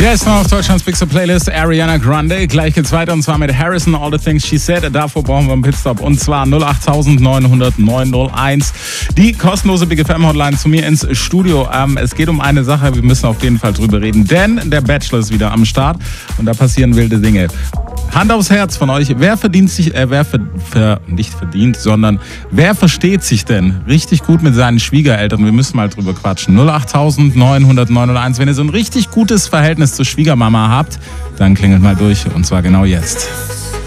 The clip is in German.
Der ist noch auf Deutschlands Bigste Playlist, Ariana Grande. Gleich geht's weiter und zwar mit Harrison, All the Things She Said. Davor brauchen wir einen Pitstop und zwar 08900 901. Die kostenlose Big FM Hotline zu mir ins Studio. Es geht um eine Sache, wir müssen auf jeden Fall drüber reden, denn der Bachelor ist wieder am Start und da passieren wilde Dinge. Hand aufs Herz von euch, wer verdient sich, nicht verdient, sondern wer versteht sich denn richtig gut mit seinen Schwiegereltern? Wir müssen mal drüber quatschen. 08900 901. Wenn ihr so ein richtig gutes Verhältnis zur Schwiegermama habt, dann klingelt mal durch und zwar genau jetzt.